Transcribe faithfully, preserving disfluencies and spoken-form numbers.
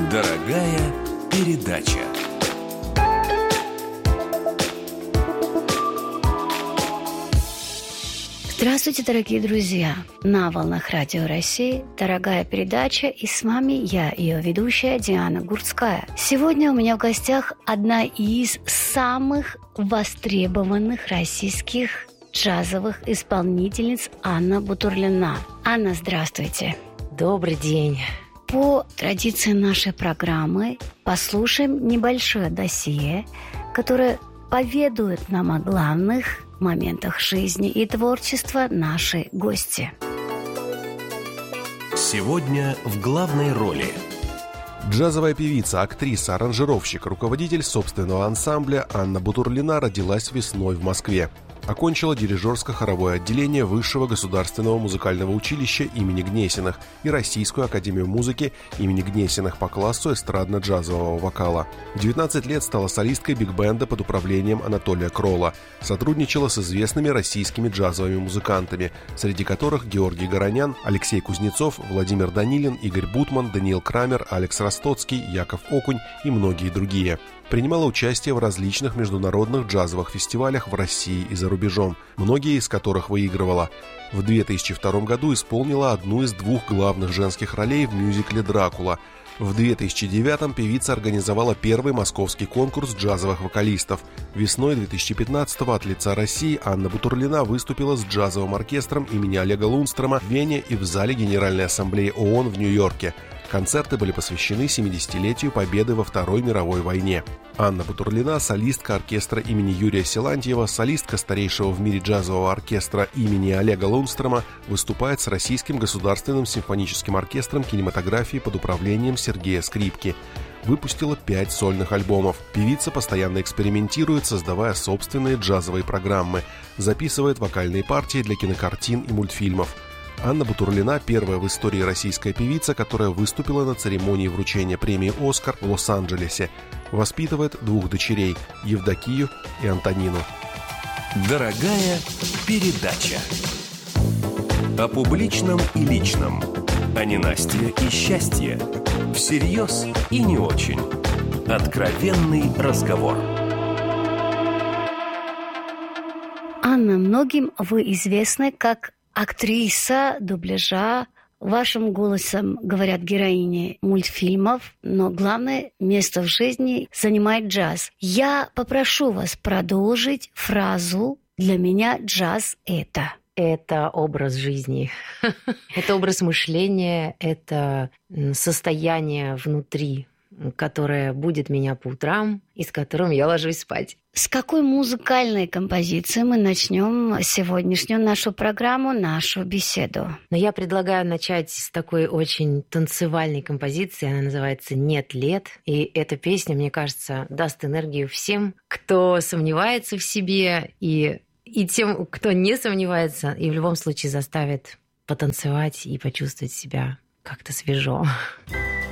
Дорогая передача. Здравствуйте, дорогие друзья! На волнах Радио России дорогая передача, и с вами я, ее ведущая Диана Гурцкая. Сегодня у меня в гостях одна из самых востребованных российских джазовых исполнительниц Анна Бутурлина. Анна, здравствуйте! Добрый день! По традиции нашей программы послушаем небольшое досье, которое поведает нам о главных моментах жизни и творчества нашей гости. Сегодня в главной роли джазовая певица, актриса, аранжировщик, руководитель собственного ансамбля Анна Бутурлина родилась весной в Москве. Окончила дирижерско-хоровое отделение Высшего государственного музыкального училища имени Гнесиных и Российскую академию музыки имени Гнесиных по классу эстрадно-джазового вокала. В девятнадцать лет стала солисткой биг-бенда под управлением Анатолия Кролла. Сотрудничала с известными российскими джазовыми музыкантами, среди которых Георгий Горонян, Алексей Кузнецов, Владимир Данилин, Игорь Бутман, Даниил Крамер, Алекс Ростоцкий, Яков Окунь и многие другие. Принимала участие в различных международных джазовых фестивалях в России и за рубежом, многие из которых выигрывала. В две тысячи втором году исполнила одну из двух главных женских ролей в мюзикле «Дракула». В две тысячи девятом певица организовала первый московский конкурс джазовых вокалистов. Весной две тысячи пятнадцатого от лица России Анна Бутурлина выступила с джазовым оркестром имени Олега Лунстрома в Вене и в зале Генеральной ассамблеи ООН в Нью-Йорке. Концерты были посвящены семидесятилетию Победы во Второй мировой войне. Анна Бутурлина – солистка оркестра имени Юрия Силантьева, солистка старейшего в мире джазового оркестра имени Олега Лунстрома, выступает с Российским государственным симфоническим оркестром кинематографии под управлением Сергея Скрипки. Выпустила пять сольных альбомов. Певица постоянно экспериментирует, создавая собственные джазовые программы, записывает вокальные партии для кинокартин и мультфильмов. Анна Бутурлина – первая в истории российская певица, которая выступила на церемонии вручения премии «Оскар» в Лос-Анджелесе. Воспитывает двух дочерей – Евдокию и Антонину. Дорогая передача. О публичном и личном. О ненастье и счастье. Всерьез и не очень. Откровенный разговор. Анна, многим вы известны как актриса дубляжа. Вашим голосом говорят героини мультфильмов, но главное место в жизни занимает джаз. Я попрошу вас продолжить фразу «Для меня джаз – это». Это образ жизни, это образ мышления, это состояние внутри, которое будет меня по утрам и с которым я ложусь спать. С какой музыкальной композиции мы начнем сегодняшнюю нашу программу, нашу беседу? Но я предлагаю начать с такой очень танцевальной композиции. Она называется «Нет лет». И эта песня, мне кажется, даст энергию всем, кто сомневается в себе, и, и тем, кто не сомневается, и в любом случае заставит потанцевать и почувствовать себя как-то свежо.